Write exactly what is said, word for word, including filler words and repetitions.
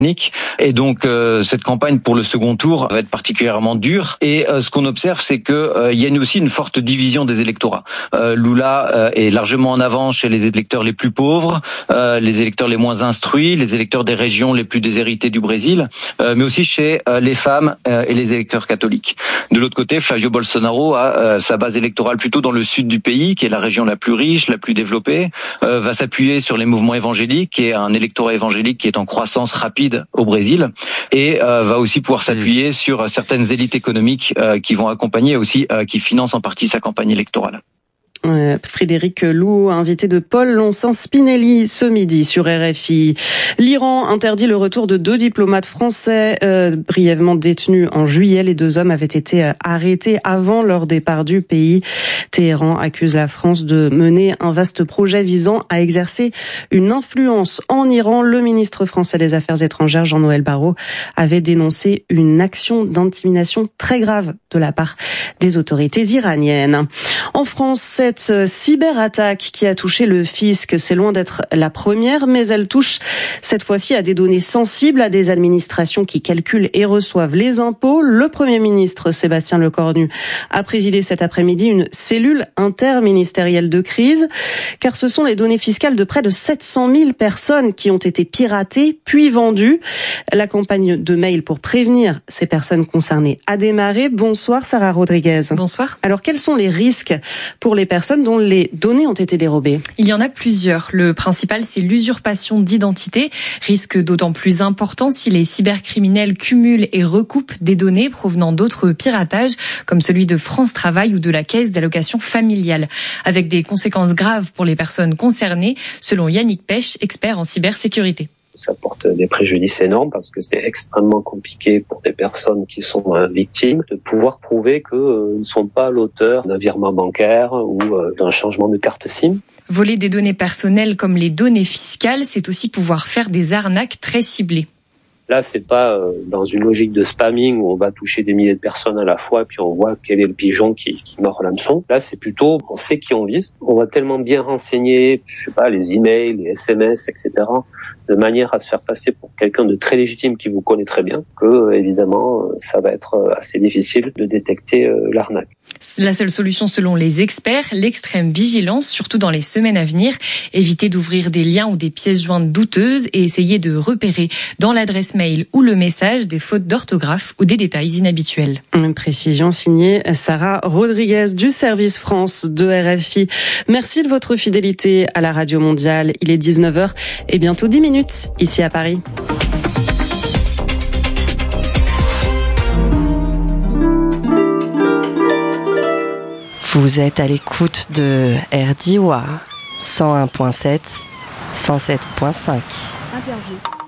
Et donc euh, cette campagne pour le second tour va être particulièrement dure. Et euh, ce qu'on observe, c'est que euh, il y a aussi une forte division des électorats. Euh, Lula euh, est largement en avance chez les électeurs les plus pauvres, euh, les électeurs les moins instruits, les électeurs des régions les plus déshéritées du Brésil, euh, mais aussi chez euh, les femmes euh, et les électeurs catholiques. De l'autre côté, Flavio Bolsonaro a euh, sa base électorale plutôt dans le sud du pays, qui est la région la plus riche, la plus développée, euh, va s'appuyer sur les mouvements évangéliques, qui est un électorat évangélique qui est en croissance rapide au Brésil, et euh, va aussi pouvoir s'appuyer sur certaines élites économiques euh, qui vont accompagner aussi, euh, qui financent en partie sa campagne électorale. Euh, Frédéric Lou, invité de Paul Loncin-Spinelli ce midi sur R F I. L'Iran interdit le retour de deux diplomates français euh, brièvement détenus en juillet. Les deux hommes avaient été euh, arrêtés avant leur départ du pays. Téhéran accuse la France de mener un vaste projet visant à exercer une influence en Iran. Le ministre français des Affaires étrangères, Jean-Noël Barrot, avait dénoncé une action d'intimidation très grave de la part des autorités iraniennes. En France, cette cyberattaque qui a touché le fisc, c'est loin d'être la première, mais elle touche cette fois-ci à des données sensibles, à des administrations qui calculent et reçoivent les impôts. Le Premier ministre Sébastien Lecornu a présidé cet après-midi une cellule interministérielle de crise, car ce sont les données fiscales de près de sept cent mille personnes qui ont été piratées puis vendues. La campagne de mail pour prévenir ces personnes concernées a démarré. Bonsoir Sarah Rodriguez. Bonsoir. Alors quels sont les risques pour les personnes dont les données ont été dérobées? Il y en a plusieurs. Le principal, c'est l'usurpation d'identité, risque d'autant plus important si les cybercriminels cumulent et recoupent des données provenant d'autres piratages, comme celui de France Travail ou de la Caisse d'allocation familiale, avec des conséquences graves pour les personnes concernées, selon Yannick Pech, expert en cybersécurité. Ça porte des préjudices énormes parce que c'est extrêmement compliqué pour des personnes qui sont victimes de pouvoir prouver qu'ils euh, ne sont pas l'auteur d'un virement bancaire ou euh, d'un changement de carte SIM. Voler des données personnelles comme les données fiscales, c'est aussi pouvoir faire des arnaques très ciblées. Là, c'est pas euh, dans une logique de spamming où on va toucher des milliers de personnes à la fois et puis on voit quel est le pigeon qui, qui mord l'hameçon. Là, c'est plutôt, on sait qui on vise. On va tellement bien renseigner, je sais pas, les emails, les S M S, et cetera, de manière à se faire passer pour quelqu'un de très légitime qui vous connaît très bien, que évidemment, ça va être assez difficile de détecter euh, l'arnaque. La seule solution selon les experts, l'extrême vigilance, surtout dans les semaines à venir. Éviter d'ouvrir des liens ou des pièces jointes douteuses et essayer de repérer dans l'adresse mail ou le message des fautes d'orthographe ou des détails inhabituels. Une précision signée Sarah Rodriguez du service France de R F I. Merci de votre fidélité à la Radio Mondiale. Il est dix-neuf heures et bientôt dix minutes ici à Paris. Vous êtes à l'écoute de R D I W A cent un virgule sept, cent sept virgule cinq. Interview.